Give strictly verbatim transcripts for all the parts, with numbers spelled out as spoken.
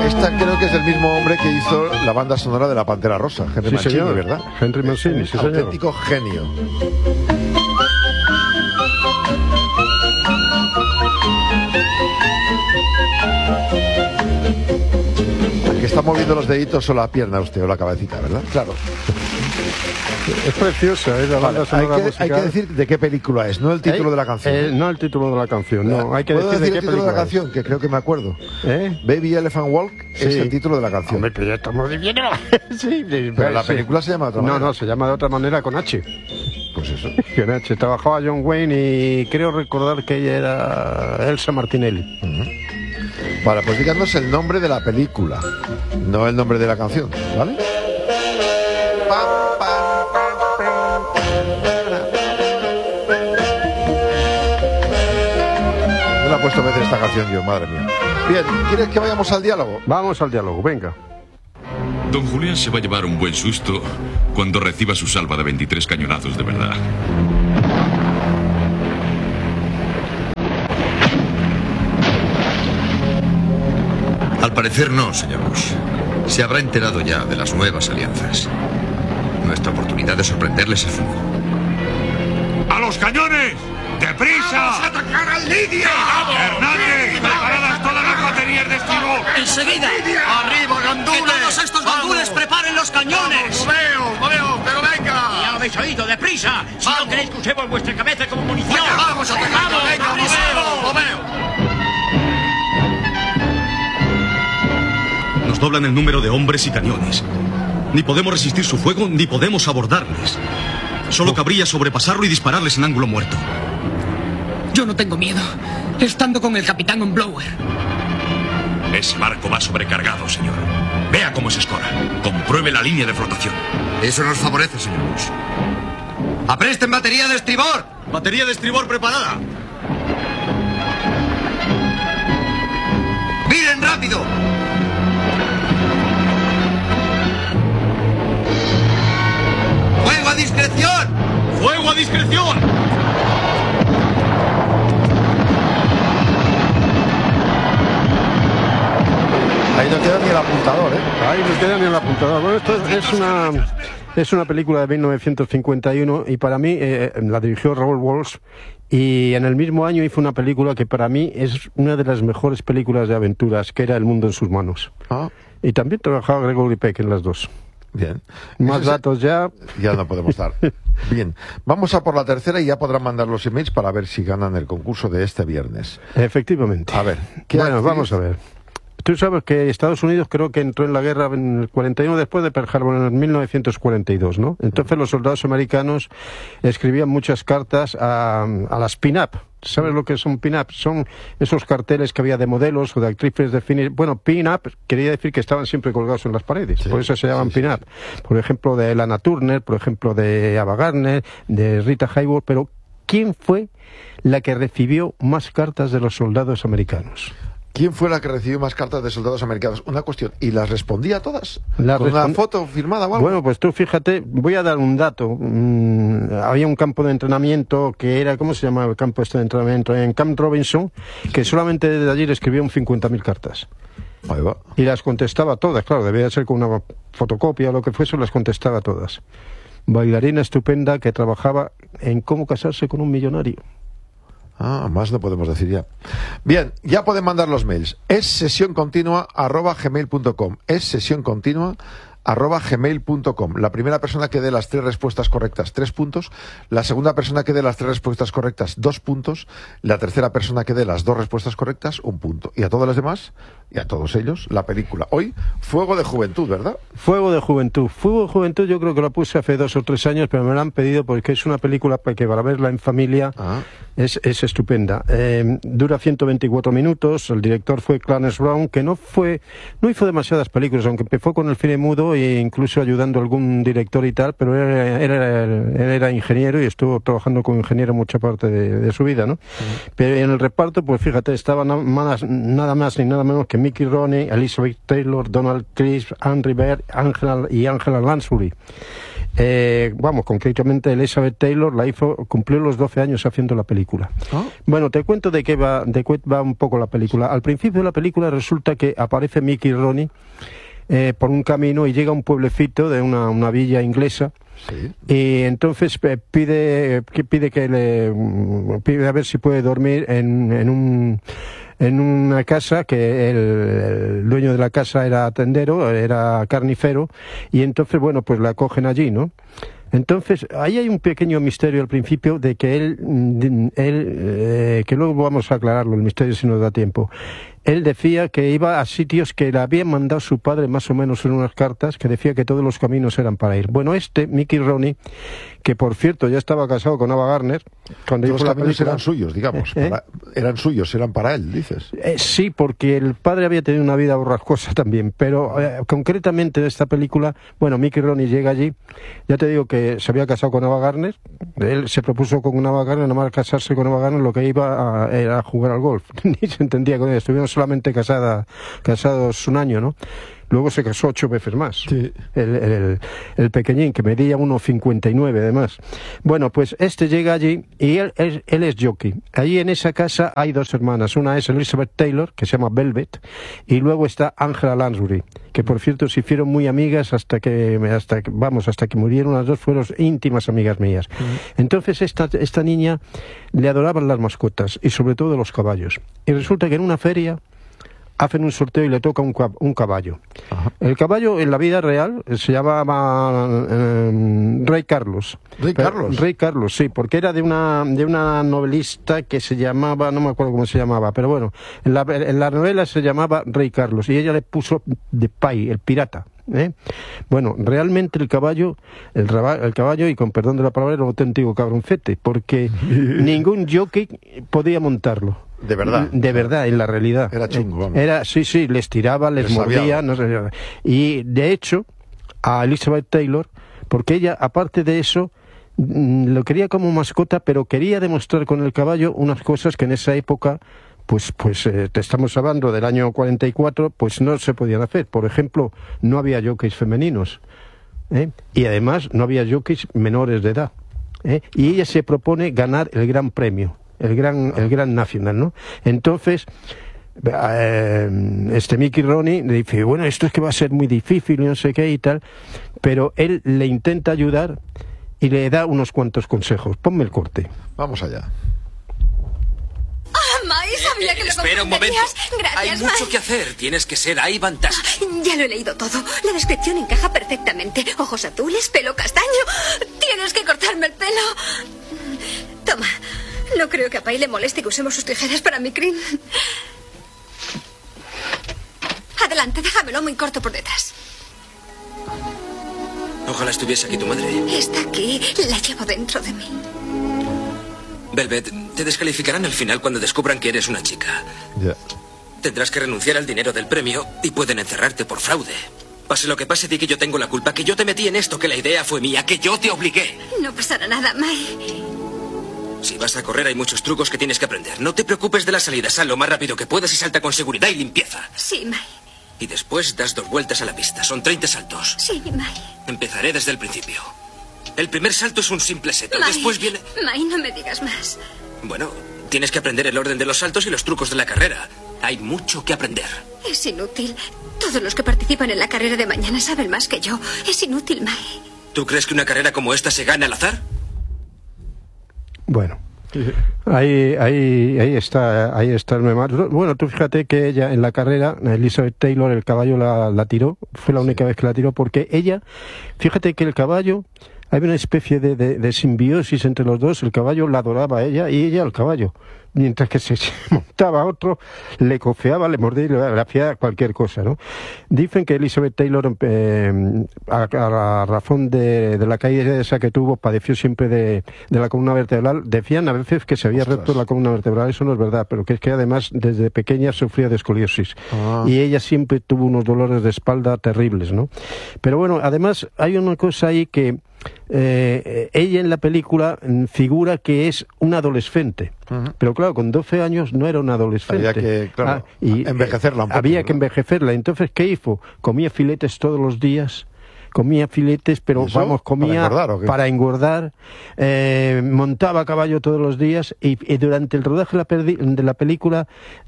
Esta creo que es el mismo hombre que hizo la banda sonora de La Pantera Rosa, Henry sí, Mancini, señor. ¿verdad? Henry Mancini, sí, señor. Auténtico genio. Que está moviendo los deditos o la pierna usted o la cabecita, ¿verdad? Claro. Es preciosa, ¿eh? La Vale, banda sonora hay, que, musical. hay que decir de qué película es, no el título ¿Eh? de la canción. Eh, no el título de la canción, no. Hay que ¿Puedo decir, decir de el qué título de la película canción? Que creo que me acuerdo. es. ¿Eh? Baby Elephant Walk Sí. es el título de la canción. Hombre, pero ya estamos diciendo. Sí, Pero la sí. película se llama de otra No, manera. no, se llama de otra manera con H. Pues eso. Con H. Trabajaba John Wayne y creo recordar que ella era Elsa Martinelli. Vale, pues díganos el nombre de la película, no el nombre de la canción, ¿vale? No la he puesto veces esta canción yo, madre mía. Bien, ¿quieres que vayamos al diálogo? Vamos al diálogo, venga. Don Julián se va a llevar un buen susto cuando reciba su salva de veintitrés cañonazos de verdad. Al parecer no, señor Bush. Se habrá enterado ya de las nuevas alianzas. Nuestra oportunidad de sorprenderles es fuego. ¡A los cañones! ¡Deprisa! ¡Vamos a atacar al Lidia! ¡Hernández! ¡Preparadas todas las baterías de estribor! ¡Enseguida! ¡Arriba, gandules! ¡Que todos estos gandules preparen los cañones! ¡Lo veo, lo veo! ¡Pero venga! ¡Ya lo habéis oído! ¡Deprisa! Si Vamos. no queréis que usemos vuestra cabeza como munición. Venga, ¡vamos a atacar! ¡Vamos, ¡Venga, lo deprisa! veo, lo veo! Nos doblan el número de hombres y cañones. Ni podemos resistir su fuego, ni podemos abordarles. Solo cabría sobrepasarlo y dispararles en ángulo muerto. Yo no tengo miedo, estando con el capitán Onblower. Ese barco va sobrecargado, señor. Vea cómo se escora. Compruebe la línea de flotación. Eso nos favorece, señor Bush. ¡Apresten batería de estribor! ¡Batería de estribor preparada! ¡Miren rápido! ¡Fuego a discreción! ¡Fuego a discreción! Ahí no queda ni el apuntador, ¿eh? Ahí no queda ni el apuntador. Bueno, esto es una, es una película de mil novecientos cincuenta y uno y para mí eh, la dirigió Raoul Walsh y en el mismo año hizo una película que para mí es una de las mejores películas de aventuras, que era El mundo en sus manos. Ah, Y también trabajaba Gregory Peck en las dos. bien. Más Eso es- datos ya. Ya no podemos dar. Bien, vamos a por la tercera y ya podrán mandar los emails para ver si ganan el concurso de este viernes. Efectivamente. A ver, ¿qué Bueno, actriz? vamos a ver. Tú sabes que Estados Unidos creo que entró en la guerra en el cuarenta y uno después de Pearl Harbor, en el mil novecientos cuarenta y dos, ¿no? Entonces los soldados americanos escribían muchas cartas a, a las pin-up. ¿Sabes lo que son pin-up? Son esos carteles que había de modelos o de actrices de cine. Bueno, pin-up quería decir que estaban siempre colgados en las paredes, Sí, por eso se llaman sí, sí, pin-up. Por ejemplo, de Lana Turner, por ejemplo, de Ava Gardner, de Rita Hayworth, pero ¿quién fue la que recibió más cartas de los soldados americanos? ¿Quién fue la que recibió más cartas de soldados americanos? Una cuestión. ¿Y las respondía todas? Las ¿Con una respon- foto firmada o algo? Bueno, pues tú fíjate, voy a dar un dato. Mm, había un campo de entrenamiento que era, ¿cómo se llama el campo este de entrenamiento? En Camp Robinson, que solamente desde allí le escribían cincuenta mil cartas. Ahí va. Y las contestaba todas, claro, debía ser con una fotocopia o lo que fuese, las contestaba todas. Bailarina estupenda que trabajaba en cómo casarse con un millonario. Ah, más no podemos decir ya. Bien, ya pueden mandar los mails. Es sesión continua arroba gmail punto com. Es sesión continua arroba gmail punto com. La primera persona que dé las tres respuestas correctas, tres puntos. La segunda persona que dé las tres respuestas correctas, dos puntos. La tercera persona que dé las dos respuestas correctas, un punto. Y a todos los demás, y a todos ellos, la película. Hoy, Fuego de Juventud, ¿verdad? Fuego de Juventud. Fuego de Juventud yo creo que la puse hace dos o tres años, pero me la han pedido porque es una película que para verla en familia Ah. es, es estupenda. Eh, dura ciento veinticuatro minutos, el director fue Clarence Brown, que no fue no hizo demasiadas películas, aunque empezó con el cine mudo e incluso ayudando a algún director y tal, pero él era, él era, él era ingeniero y estuvo trabajando como ingeniero mucha parte de, de su vida, ¿no? Mm. Pero en el reparto, pues fíjate, estaba na, más, nada más ni nada menos que Mickey Rooney, Elizabeth Taylor, Donald Crisp, Anne River Angela, y Angela Lansbury. Eh, vamos, concretamente Elizabeth Taylor la hizo, cumplió los doce años haciendo la película. ¿Oh? Bueno, te cuento de qué va, de qué va un poco la película. Al principio de la película resulta que aparece Mickey Rooney eh, por un camino y llega a un pueblecito de una, una villa inglesa. Sí. Y entonces eh, pide que pide que le pide a ver si puede dormir en, en un en una casa que el, el dueño de la casa era tendero, era carnicero, y entonces bueno, pues la acogen allí, ¿no? Entonces, ahí hay un pequeño misterio al principio de que él, él eh, que luego vamos a aclararlo, el misterio si nos da tiempo. Él decía que iba a sitios que le habían mandado su padre más o menos en unas cartas, que decía que todos los caminos eran para ir. Bueno, este, Mickey Rooney, que por cierto ya estaba casado con Ava Gardner, cuando los hizo la caminos película, eran suyos, digamos. ¿Eh? Para, eran suyos, eran para él, dices. Eh, sí, porque el padre había tenido una vida borrascosa también, pero eh, concretamente de esta película, bueno, Mickey Rooney llega allí, ya te digo que se había casado con Ava Gardner, él se propuso con Ava Gardner, nada más casarse con Ava Gardner lo que iba a, era a jugar al golf, ni se entendía con ella, estuvieron solamente casada, casados un año, ¿no? Luego se casó ocho veces más. Sí. El, el, el pequeñín, que medía uno cincuenta y nueve además. Bueno, pues este llega allí y él, él, él es jockey. Allí en esa casa hay dos hermanas. Una es Elizabeth Taylor, que se llama Velvet, y luego está Angela Lansbury, que por cierto se hicieron muy amigas hasta que, hasta que vamos, hasta que murieron las dos, fueron íntimas amigas mías. Uh-huh. Entonces esta, esta niña le adoraban las mascotas y sobre todo los caballos. Y resulta que en una feria hacen un sorteo y le toca un, un caballo. Ajá. El caballo en la vida real se llamaba eh, Rey Carlos. ¿Rey Pero, Carlos? Rey Carlos, sí, porque era de una de una novelista que se llamaba, no me acuerdo cómo se llamaba, pero bueno, en la, en la novela se llamaba Rey Carlos y ella le puso The Pie, el pirata. ¿Eh? Bueno, realmente el caballo, el, el caballo, y con perdón de la palabra, era un auténtico cabroncete, porque ningún jockey podía montarlo. De verdad. De verdad, en la realidad. Era chungo, vamos. Era, sí, sí, les tiraba, les, les mordía, no sé. Y de hecho, a Elizabeth Taylor, porque ella, aparte de eso, lo quería como mascota, pero quería demostrar con el caballo unas cosas que en esa época, pues, pues eh, te estamos hablando del año cuarenta y cuatro, pues no se podían hacer. Por ejemplo, no había jockeys femeninos, ¿eh? Y además no había jockeys menores de edad, ¿eh? Y ella se propone ganar el gran premio, el gran, el gran nacional, ¿no? Entonces, eh, este Mickey Rooney le dice, bueno, esto es que va a ser muy difícil y no sé qué y tal, pero él le intenta ayudar y le da unos cuantos consejos. Ponme el corte. Vamos allá. Ah, Mai, sabía que lo Espera un momento. Gracias, Hay mucho Mai. que hacer. Tienes que ser Ivan Task. Ya lo he leído todo. La descripción encaja perfectamente. Ojos azules, pelo castaño. Tienes que cortarme el pelo. Toma. No creo que a Pai le moleste que usemos sus tijeras para mi crin. Adelante, déjamelo muy corto por detrás. Ojalá estuviese aquí tu madre. Está aquí. La llevo dentro de mí. Velvet, te descalificarán al final cuando descubran que eres una chica. Ya. Yeah. Tendrás que renunciar al dinero del premio y pueden encerrarte por fraude. Pase lo que pase, di que yo tengo la culpa, que yo te metí en esto, que la idea fue mía, que yo te obligué. No pasará nada, Mai. Si vas a correr hay muchos trucos que tienes que aprender. No te preocupes de la salida, sal lo más rápido que puedas y salta con seguridad y limpieza. Sí, Mai. Y después das dos vueltas a la pista. Son treinta saltos. Sí, Mai. Empezaré desde el principio. El primer salto es un simple seto. Mai, Después viene... Mai, no me digas más. Bueno, tienes que aprender el orden de los saltos y los trucos de la carrera. Hay mucho que aprender. Es inútil. Todos los que participan en la carrera de mañana saben más que yo. Es inútil, Mai. ¿Tú crees que una carrera como esta se gana al azar? Bueno, ahí, ahí, ahí está, ahí está el mema. Bueno, tú fíjate que ella en la carrera, Elizabeth Taylor, el caballo la, la tiró, fue la única sí. vez que la tiró, porque ella, fíjate que el caballo, hay una especie de, de, de simbiosis entre los dos, el caballo la adoraba a ella y ella al caballo. Mientras que se montaba otro, le cofeaba, le mordía y le hacía cualquier cosa, ¿no? Dicen que Elizabeth Taylor, eh, a, a la razón de, de la caída esa que tuvo, padeció siempre de, de la columna vertebral. Decían a veces que se había Ostras. roto la columna vertebral, eso no es verdad, pero que es que además desde pequeña sufría de escoliosis. Ah. Y ella siempre tuvo unos dolores de espalda terribles, ¿no? Pero bueno, además hay una cosa ahí que eh, ella en la película figura que es una adolescente. Uh-huh. Pero claro, con doce años no era una adolescente. Había que, claro, ah, y, envejecerla un poco. Había ¿no? que envejecerla. Entonces, ¿qué hizo? Comía filetes todos los días comía filetes, pero vamos, comía ¿Para engordar, o qué? para engordar, eh, montaba a caballo todos los días y, y durante el rodaje de la, perdi- de la película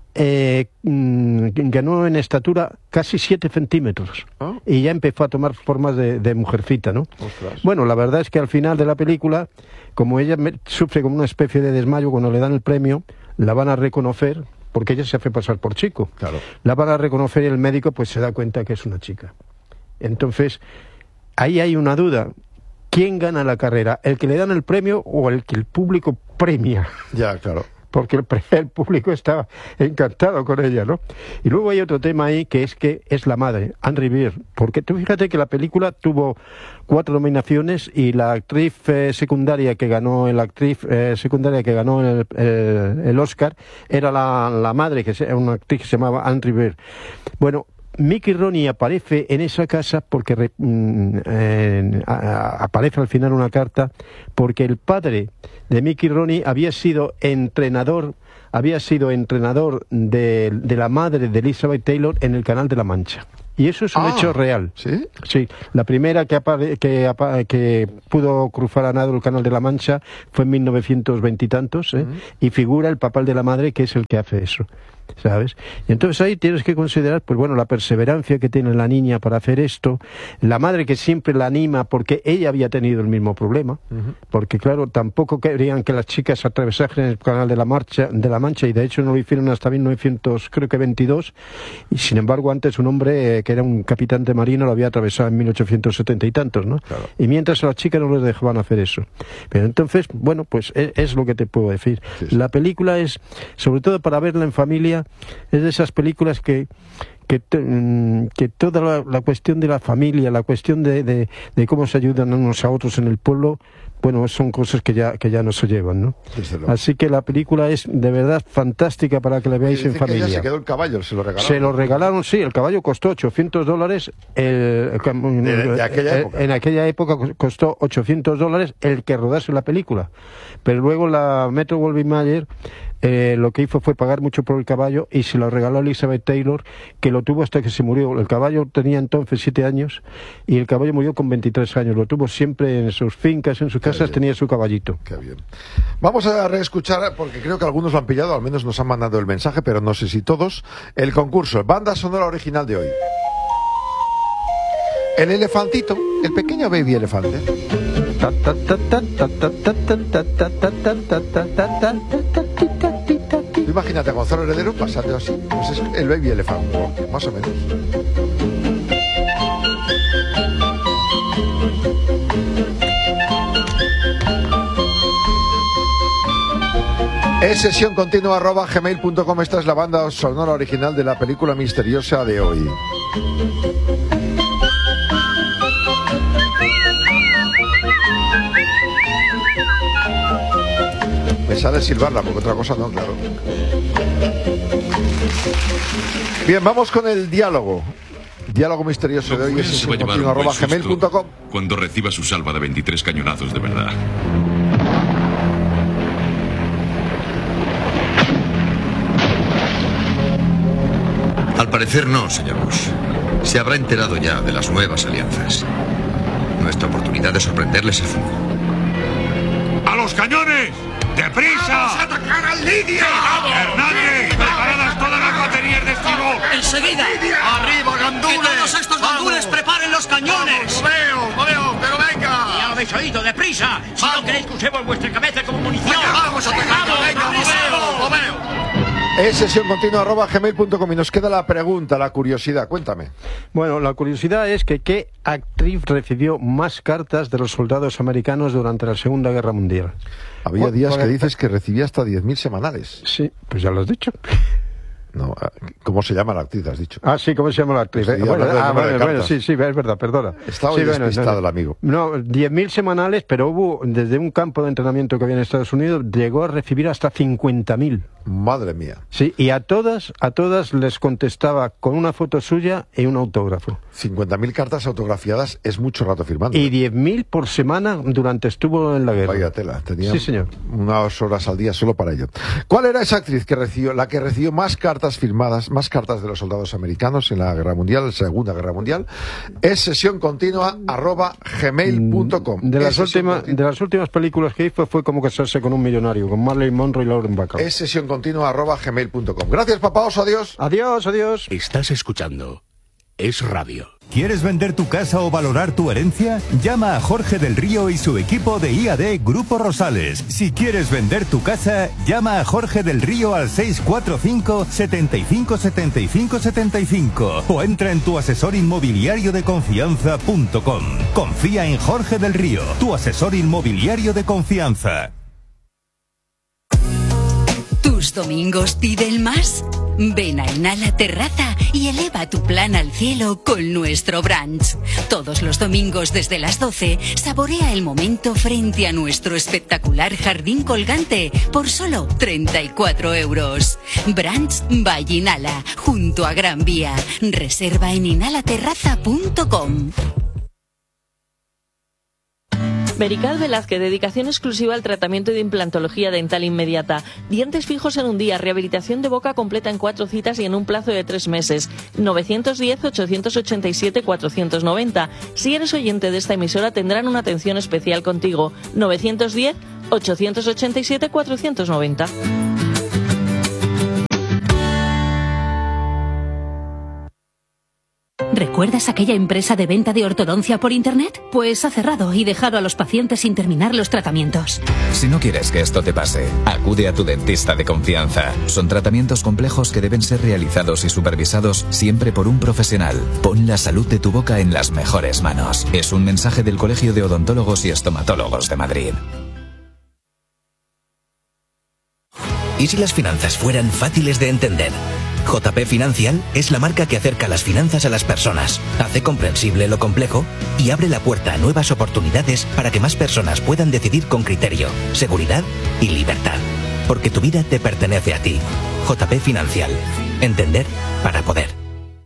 eh, mm, ganó en estatura casi siete centímetros ¿Oh? y ya empezó a tomar formas de, de mujercita, ¿no? Ostras. Bueno, la verdad es que al final de la película, como ella me- sufre como una especie de desmayo cuando le dan el premio, la van a reconocer, porque ella se hace pasar por chico. Claro. La van a reconocer y el médico pues se da cuenta que es una chica. Entonces, ahí hay una duda. ¿Quién gana la carrera? ¿El que le dan el premio o el que el público premia? Ya, claro. Porque el, pre- el público está encantado con ella, ¿no? Y luego hay otro tema ahí que es que es la madre, Anne Beer. Porque tú fíjate que la película tuvo cuatro nominaciones y la actriz eh, secundaria que ganó, la actriz eh, secundaria que ganó el, el, el Oscar era la, la madre, que era una actriz que se llamaba Anne Beer. Bueno, Mickey Rooney aparece en esa casa porque re- mm, eh, a- a- aparece al final una carta porque el padre de Mickey Rooney había sido entrenador había sido entrenador de, de la madre de Elizabeth Taylor en el Canal de la Mancha. Y eso es un Ah, hecho real. ¿sí? Sí, la primera que, apare- que, apa- que pudo cruzar a nado el Canal de la Mancha fue en mil novecientos veinte y tantos, ¿eh? Y figura el papal de la madre, que es el que hace eso, ¿sabes? Y entonces ahí tienes que considerar, pues bueno, la perseverancia que tiene la niña para hacer esto, la madre que siempre la anima porque ella había tenido el mismo problema, porque claro, tampoco querían que las chicas atravesasen el Canal de la, Marcha, de la Mancha, y de hecho no lo hicieron hasta mil novecientos, creo que veintidós, y sin embargo antes un hombre eh, que era un capitán de marina lo había atravesado en mil ochocientos setenta y tantos, ¿no? Claro. Y mientras a las chicas no les dejaban hacer eso. Pero entonces, bueno, pues es, es lo que te puedo decir. Sí, sí. La película es, sobre todo para verla en familia, es de esas películas que que, te- mm, que toda la, la cuestión de la familia, la cuestión de, de, de cómo se ayudan unos a otros en el pueblo, bueno, son cosas que ya que ya no se llevan, ¿no? Desde luego. Así que la película es de verdad fantástica para que la veáis Oye, en dicen que ella familia. se quedó el caballo, se lo regalaron. Se lo regalaron, sí, el caballo costó ochocientos dólares. El, el- De- de aquella eh, época. En aquella época costó ochocientos dólares el que rodase la película. Pero luego la Metro Goldwyn Mayer eh, lo que hizo fue pagar mucho por el caballo y se lo regaló a Elizabeth Taylor, que lo tuvo hasta que se murió. El caballo tenía entonces siete años y el caballo murió con veintitrés años. Lo tuvo siempre en sus fincas, en sus casas, bien. tenía su caballito. Qué bien. Vamos a reescuchar, porque creo que algunos lo han pillado, al menos nos han mandado el mensaje, pero no sé si todos, el concurso, banda sonora original de hoy. El elefantito, el pequeño baby elefante. Tú imagínate a Gonzalo Heredero pasando así, pues es el baby elefante, más o menos. Es sesión continua arroba gmail punto com. Esta es la banda sonora original de la película misteriosa de hoy. Me sale silbarla, porque otra cosa no, claro. Bien, vamos con el diálogo. Diálogo misterioso de hoy es Se va a sesión llevar continua un buen arroba gmail punto com. susto cuando reciba su salva de veintitrés cañonazos de verdad. Al parecer no, señor Bush. Se habrá enterado ya de las nuevas alianzas. Nuestra oportunidad de sorprenderles es fumo. ¡A los cañones! ¡Deprisa! ¡Vamos a atacar al Lidia! ¡Hernández! ¡Preparadas todas las baterías de esquivo! ¡Enseguida! ¡Arriba, ¡Que gandules! todos estos gandules preparen los cañones! ¡Vamos, moveo, pero venga! ¡Ya lo habéis oído, deprisa! Si no queréis que usemos vuestra cabeza como munición. ¡Vamos a atacar! ¡Venga, moveo, moveo! Es sesión continua arroba gmail punto com y nos queda la pregunta, la curiosidad. Cuéntame. Bueno, la curiosidad es que ¿qué actriz recibió más cartas de los soldados americanos durante la Segunda Guerra Mundial? Había Bueno, días porque- que dices que recibía hasta diez mil semanales. Sí, pues ya lo has dicho. No, ¿cómo se llama la actriz? Has dicho. Ah, sí, ¿cómo se llama la actriz? Estoy Bueno, hablando del ah, número de bueno, bueno, cartas. sí, sí, es verdad, perdona. Está hoy Sí, bueno, despistado no, el amigo. No, diez mil semanales, pero hubo, desde un campo de entrenamiento que había en Estados Unidos, llegó a recibir hasta cincuenta mil. Madre mía. Sí, y a todas, a todas les contestaba con una foto suya y un autógrafo. cincuenta mil cartas autografiadas es mucho rato firmando. Y diez mil por semana durante estuvo en la guerra. Vaya tela, tenía sí, señor. unas horas al día solo para ello. ¿Cuál era esa actriz que recibió, la que recibió más cartas firmadas, más cartas de los soldados americanos en la Guerra Mundial, la Segunda Guerra Mundial? Es sesión continua arroba gmail punto com. De las últimas, de las últimas películas que hizo fue Como casarse con un millonario, con Marilyn Monroe y Lauren Bacall. Es sesión continua arroba gmail punto com. Gracias, papá Oso, adiós. Adiós, adiós. Estás escuchando Es Radio. ¿Quieres vender tu casa o valorar tu herencia? Llama a Jorge del Río y su equipo de I A D Grupo Rosales. Si quieres vender tu casa, llama a Jorge del Río al seis cuatro cinco, setenta y cinco, setenta y cinco, setenta y cinco o entra en tu asesor inmobiliario de confianza punto com. Confía en Jorge del Río, tu asesor inmobiliario de confianza. ¿Tus domingos piden más? Ven a Inhala Terraza y eleva tu plan al cielo con nuestro brunch. Todos los domingos desde las doce, saborea el momento frente a nuestro espectacular jardín colgante por solo treinta y cuatro euros. Brunch by Inhala, junto a Gran Vía. Reserva en inhala terraza punto com. Merical Velázquez, dedicación exclusiva al tratamiento de implantología dental inmediata. Dientes fijos en un día, rehabilitación de boca completa en cuatro citas y en un plazo de tres meses. nueve uno cero, ocho ocho siete, cuatro nueve cero. Si eres oyente de esta emisora tendrán una atención especial contigo. nueve uno cero, ocho ocho siete, cuatro nueve cero. ¿Recuerdas aquella empresa de venta de ortodoncia por internet? Pues ha cerrado y dejado a los pacientes sin terminar los tratamientos. Si no quieres que esto te pase, acude a tu dentista de confianza. Son tratamientos complejos que deben ser realizados y supervisados siempre por un profesional. Pon la salud de tu boca en las mejores manos. Es un mensaje del Colegio de Odontólogos y Estomatólogos de Madrid. ¿Y si las finanzas fueran fáciles de entender? J P Financial es la marca que acerca las finanzas a las personas, hace comprensible lo complejo y abre la puerta a nuevas oportunidades para que más personas puedan decidir con criterio, seguridad y libertad. Porque tu vida te pertenece a ti. J P Financial. Entender para poder.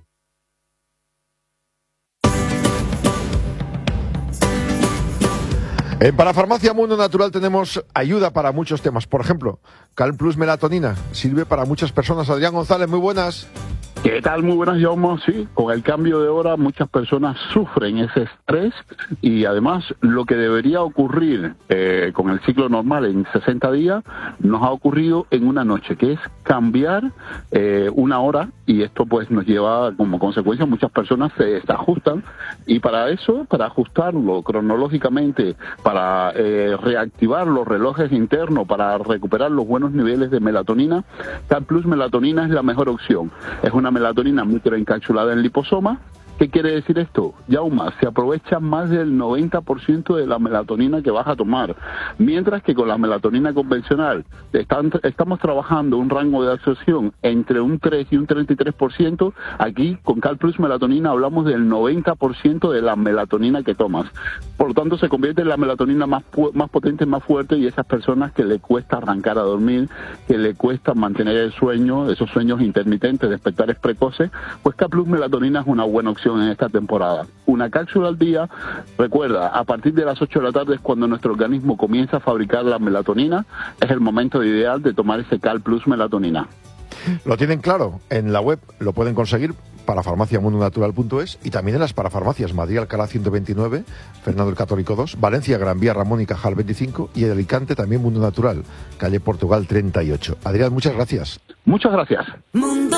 En Parafarmacia Mundo Natural tenemos ayuda para muchos temas. Por ejemplo, Cal Plus Melatonina. Sirve para muchas personas. Adrián González, muy buenas. ¿Qué tal? Muy buenas, Jaume. Sí, con el cambio de hora muchas personas sufren ese estrés y además lo que debería ocurrir eh, con el ciclo normal en sesenta días nos ha ocurrido en una noche, que es cambiar eh, una hora, y esto pues nos lleva como consecuencia muchas personas se, se ajustan, y para eso, para ajustarlo cronológicamente, para eh, reactivar los relojes internos, para recuperar los buenos niveles de melatonina, Cal Plus Melatonina es la mejor opción. Es una melatonina microencapsulada en liposoma. ¿Qué quiere decir esto? Yauma, se aprovecha más del noventa por ciento de la melatonina que vas a tomar, mientras que con la melatonina convencional están, estamos trabajando un rango de absorción entre un tres y un treinta y tres por ciento. Aquí con Cal Plus Melatonina hablamos del noventa por ciento de la melatonina que tomas. Por lo tanto, se convierte en la melatonina más, más potente, más fuerte, y esas personas que le cuesta arrancar a dormir, que le cuesta mantener el sueño, esos sueños intermitentes, despertares precoces, pues Cal Plus Melatonina es una buena opción en esta temporada. Una cápsula al día. Recuerda, a partir de las ocho de la tarde es cuando nuestro organismo comienza a fabricar la melatonina. Es el momento ideal de tomar ese Cal Plus Melatonina. Lo tienen claro, en la web lo pueden conseguir, parafarmacia mundo natural punto es, y también en las parafarmacias Madrid Alcalá ciento veintinueve, Fernando el Católico dos, Valencia Gran Vía Ramón y Cajal veinticinco, y en Alicante también Mundo Natural, calle Portugal treinta y ocho. Adrián, muchas gracias. Muchas gracias. Mundo